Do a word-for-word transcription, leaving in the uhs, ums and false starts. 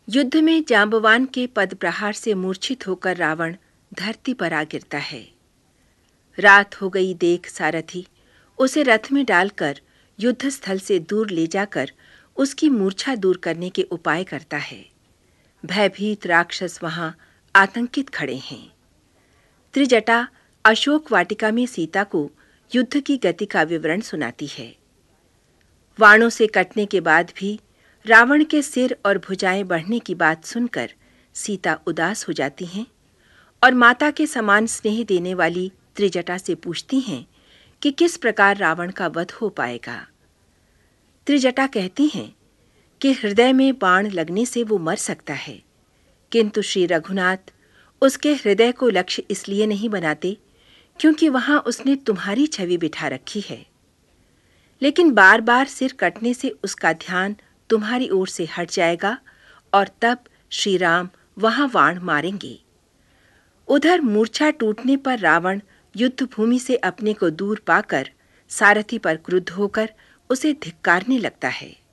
युद्ध में जांबवान के पदप्रहार से मूर्छित होकर रावण धरती पर आ गिरता है। रात हो गई देख सारथी उसे रथ में डालकर युद्ध स्थल से दूर ले जाकर उसकी मूर्छा दूर करने के उपाय करता है। भयभीत राक्षस वहां आतंकित खड़े हैं। त्रिजटा अशोक वाटिका में सीता को युद्ध की गति का विवरण सुनाती है। वाणों से कटने के बाद भी रावण के सिर और भुजाएं बढ़ने की बात सुनकर सीता उदास हो जाती हैं और माता के समान स्नेह देने वाली त्रिजटा से पूछती हैं कि किस प्रकार रावण का वध हो पाएगा। त्रिजटा कहती हैं कि हृदय में बाण लगने से वो मर सकता है, किंतु श्री रघुनाथ उसके हृदय को लक्ष्य इसलिए नहीं बनाते क्योंकि वहां उसने तुम्हारी छवि बिठा रखी है। लेकिन बार बार सिर कटने से उसका ध्यान तुम्हारी ओर से हट जाएगा और तब श्री राम वहां वाण मारेंगे। उधर मूर्छा टूटने पर रावण युद्ध भूमि से अपने को दूर पाकर सारथी पर क्रुद्ध होकर उसे धिक्कारने लगता है।